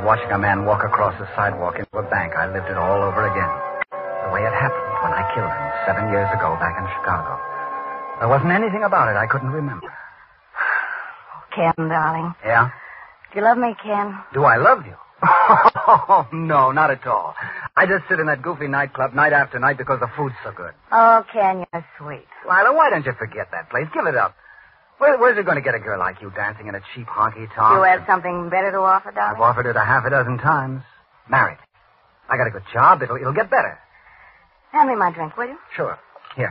watching a man walk across the sidewalk into a bank, I lived it all over again. The way it happened when I killed him 7 years ago back in Chicago. There wasn't anything about it I couldn't remember. Ken, darling. Yeah? Do you love me, Ken? Do I love you? Oh, no, not at all. I just sit in that goofy nightclub night after night because the food's so good. Oh, Ken, you're sweet. Lila, why don't you forget that place? Give it up. Where's it going to get a girl like you dancing in a cheap honky-tonk? You have something better to offer, darling? I've offered it 6 times. Married. I got a good job. It'll get better. Hand me my drink, will you? Sure. Here.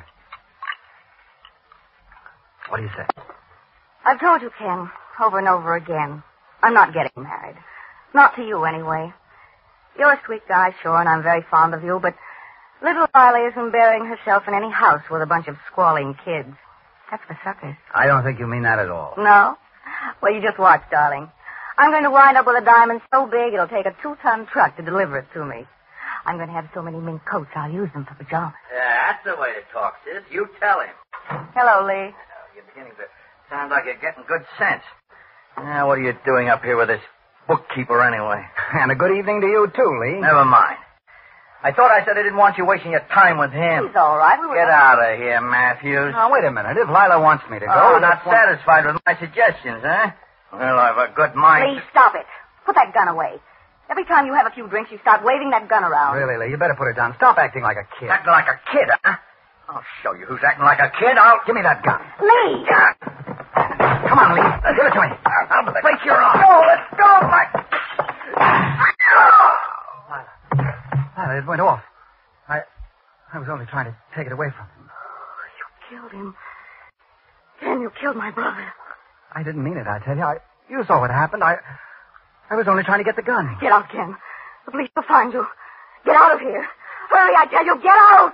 What do you say? I've told you, Ken, over and over again. I'm not getting married. Not to you, anyway. You're a sweet guy, sure, and I'm very fond of you, but little Riley isn't burying herself in any house with a bunch of squalling kids. That's for suckers. I don't think you mean that at all. No? Well, you just watch, darling. I'm going to wind up with a diamond so big it'll take a 2-ton truck to deliver it to me. I'm going to have so many mink coats I'll use them for pajamas. Yeah, that's the way to talk, sis. You tell him. Hello, Lee. You're beginning to sound like you're getting good sense. Now, what are you doing up here with this bookkeeper anyway? And a good evening to you, too, Lee. Never mind. I thought I said I didn't want you wasting your time with him. He's all right. Get out of here, Matthews. Now, wait a minute. If Lila wants me to go... Oh, not satisfied with my suggestions, huh? Well, I've a good mind. Lee, stop it. Put that gun away. Every time you have a few drinks, you start waving that gun around. Really, Lee, you better put it down. Stop acting like a kid. Acting like a kid, huh? I'll show you who's acting like a kid. I'll... Give me that gun. Lee! Come on, Lee. Give it to me. I'll break your arm. No, let's go, Mike. Lila, it went off. I was only trying to take it away from him. Oh, you killed him. Ken, you killed my brother. I didn't mean it, I tell you. You saw what happened. I was only trying to get the gun. Get out, Ken. The police will find you. Get out of here. Hurry, I tell you. Get out!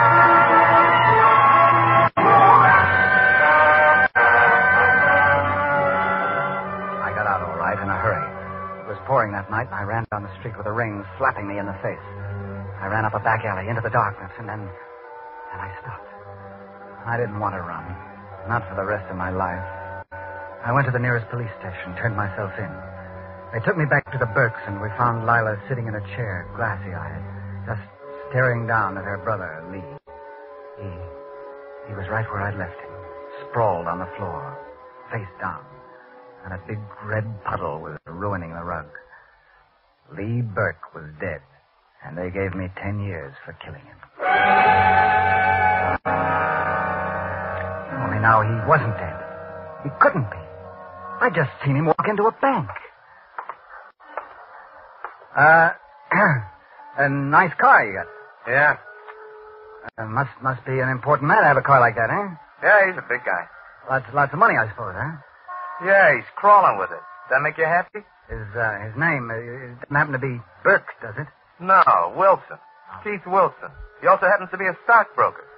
I got out all right in a hurry. It was pouring that night, and I ran down the street with the rain slapping me in the face. I ran up a back alley into the darkness, and then I stopped. I didn't want to run. Not for the rest of my life. I went to the nearest police station, turned myself in. They took me back to the Burkes, and we found Lila sitting in a chair, glassy-eyed, just staring down at her brother, Lee. He was right where I'd left him, sprawled on the floor, face down, and a big red puddle was ruining the rug. Lee Burke was dead, and they gave me 10 years for killing him. Only now he wasn't dead. He couldn't be. I just seen him walk into a bank. A nice car you got. Yeah. Must be an important man to have a car like that, eh? Yeah, he's a big guy. Lots of money, I suppose, huh? Yeah, he's crawling with it. Does that make you happy? His name, it doesn't happen to be Burke, does it? No, Wilson. Keith Wilson. He also happens to be a stockbroker.